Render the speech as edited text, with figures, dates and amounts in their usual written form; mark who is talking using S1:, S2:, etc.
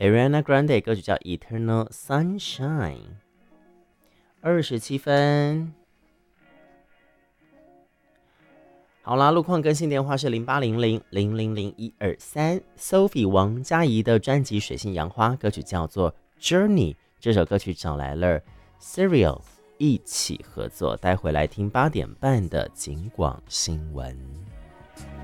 S1: Ariana Grande 歌曲叫 Eternal Sunshine。27分。好啦，路况更新电话是0800000123。Sophie 王嘉怡的专辑《水性杨花》歌曲叫做 Journey， 这首歌曲找来了 Serial 一起合作。待会来听8点半的警广新闻。